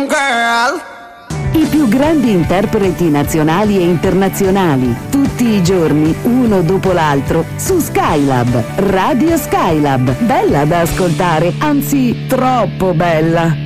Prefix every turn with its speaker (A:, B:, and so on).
A: girl.
B: I più grandi interpreti nazionali e internazionali, tutti i giorni, uno dopo l'altro, su Skylab, Radio Skylab. Bella da ascoltare, anzi troppo bella.